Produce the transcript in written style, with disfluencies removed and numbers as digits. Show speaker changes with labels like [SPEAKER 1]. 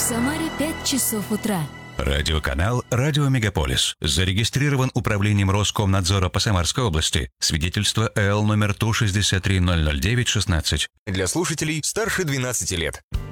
[SPEAKER 1] Самаре 5 часов утра.
[SPEAKER 2] Радиоканал «Радио Мегаполис». Зарегистрирован Управлением Роскомнадзора по Самарской области. Свидетельство ЭЛ номер ТУ 63009-16.
[SPEAKER 3] Для слушателей старше 12 лет.